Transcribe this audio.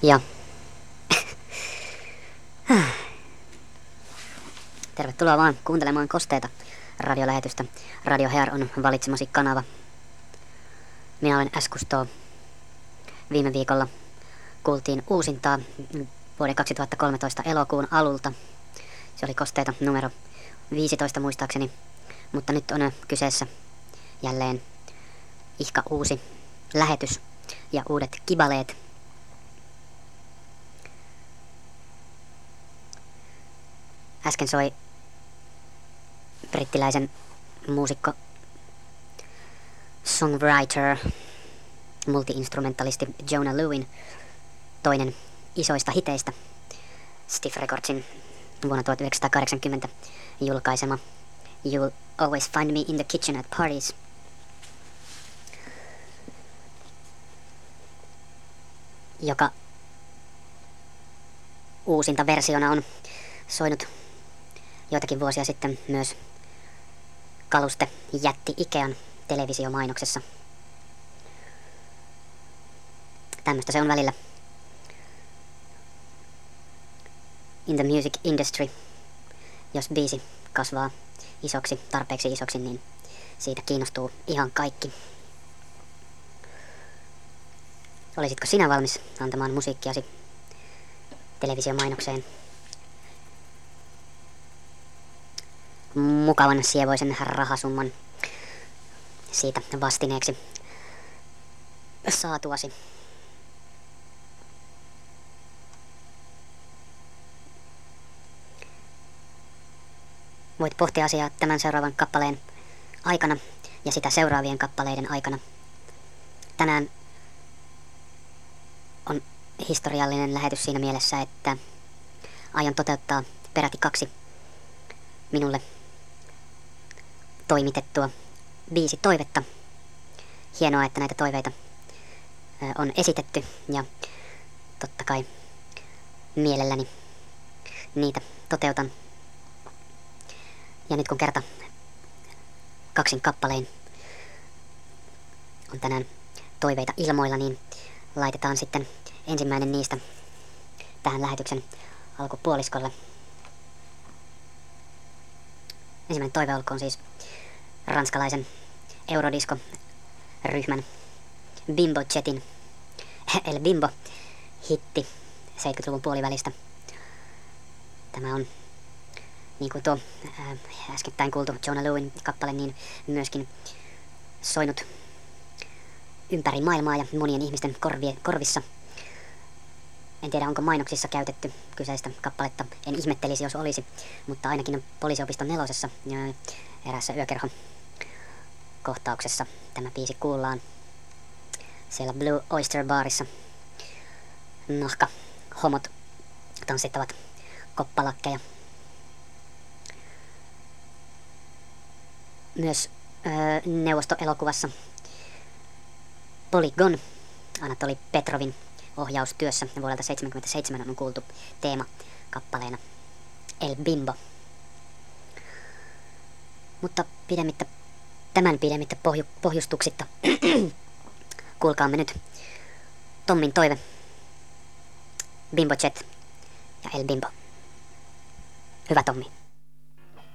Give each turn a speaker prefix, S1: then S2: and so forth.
S1: Ja tervetuloa vaan kuuntelemaan kosteita radiolähetystä. Radio Hair on valitsemasi kanava. Minä olen S. Viime viikolla kuultiin uusintaa vuoden 2013 elokuun alulta. Se oli kosteita numero 15 muistaakseni, mutta nyt on kyseessä jälleen ihka uusi lähetys ja uudet kibaleet. Äsken soi brittiläisen muusikko, songwriter, multi-instrumentalisti Jonah Lewin toinen isoista hiteistä, Stiff Recordsin vuonna 1980 julkaisema You'll Always Find Me in the Kitchen at Parties. Joka uusinta versiona on soinut joitakin vuosia sitten myös kaluste jätti Ikean televisiomainoksessa. Tämmöistä se on välillä in the music industry. Jos biisi kasvaa isoksi, tarpeeksi isoksi, niin siitä kiinnostuu ihan kaikki. Olisitko sinä valmis antamaan musiikkiasi televisiomainokseen mukavan sievoisen rahasumman siitä vastineeksi saatuasi? Voit pohtia asiaa tämän seuraavan kappaleen aikana ja sitä seuraavien kappaleiden aikana. Tänään on historiallinen lähetys siinä mielessä, että aion toteuttaa peräti 2 minulle toimitettua biisitoivetta. Hienoa, että näitä toiveita on esitetty ja totta kai mielelläni niitä toteutan. Ja nyt kun kerta 2 kappalein on tänään toiveita ilmoilla, niin laitetaan sitten ensimmäinen niistä tähän lähetyksen alkupuoliskolle. Ensimmäinen toive olkoon siis ranskalaisen eurodisco-ryhmän Bimbo Jetin El Bimbo hitti 70-luvun puolivälistä. Tämä on niin kuin tuo äskettäin kuultu Jonah Lewin kappale, niin myöskin soinut ympäri maailmaa ja monien ihmisten korvissa. En tiedä, onko mainoksissa käytetty kyseistä kappaletta. En ihmettelisi, jos olisi, mutta ainakin Poliisiopiston 4. eräässä yökerhon kohtauksessa tämä biisi kuullaan. Siellä Blue Oyster Barissa nahka homot tanssittavat koppalakkeja. Myös neuvostoelokuvassa Polygon Anatoli Petrovin ohjaustyössä vuodelta 1977 on kuultu teema kappaleena El Bimbo. Mutta tämän pidemmittä pohjustuksitta kuulkaamme nyt Tommin toive, Bimbo Jet ja El Bimbo. Hyvä Tommi.